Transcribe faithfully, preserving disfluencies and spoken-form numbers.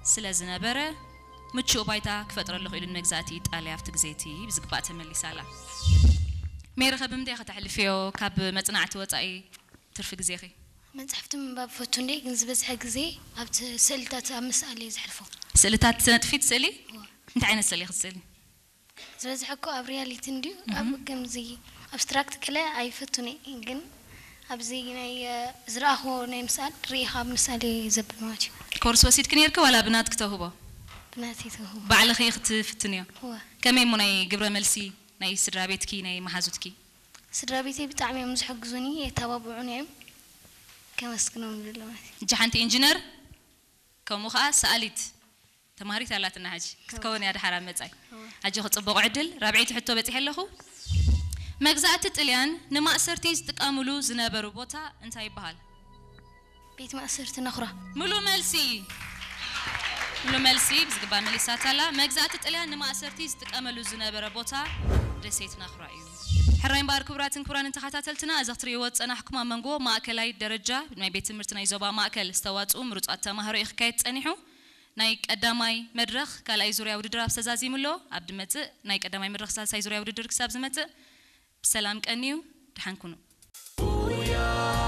سلازنا برا متشو بايتا كفترة اللي خيلو المجزاتي إيطاليا في تجزيتي بزقبات ملي سالا ميرخ بمدي خد فيو كاب متنعت وطعي ترفق زيخي من صحفت من باب فوتوني جنز بس حق زي عبت سألتات مسألة يزحلفو سألتات سنة في تسألي انت عين السألي خسألي زلز حكو أبريالي تنديو أب كم زي أبستراكت كلا أي فوتوني جن أبزي ناي زراعه ناي مسأل ريحة مسألة زب ماشي كورس وسيد كنيرك ولا بناتك تهوبا بناتي تهوبا بعلى خيخ تفتنيا هو كمين مناي قبل ملسي ناي سرابيتكي ناي محازوتكي سرابيتي بتعمي مزحق زوني يتابعوني كم اسكنون بالله جحنتي انجينير كم مخا سألت تماري ثلاثة نهج كتكون يا حرام متعي أجي خطبق عدل ربعي حتى بتحي له مجزات الطليان نما أسرتي تقاملو زنابرو بوتا انتي بحال بيت ما أسرت نخرة ملو ملسي ملو ملسي بس قبل ملسات لا مجزات الطليان نما أسرتي تقاملو زنابرو بوتا رسيت نخرة أيوه حرين بار كبراتن كبران انتخاتاتلتنا إذا تريوت أنا حكما منجو ما أكلاي درجة ما بيت مرتنا يزوبا ما أكل استوات أم رت أتمهر إخكايت أنيحو نايك أدماي مدرخ كلا يزوري أود دراب سزازي ملو عبد مت نايك أدماي مدرخ سال يزوري أود درك ساب زمت بسلام كأنيو تحنكونو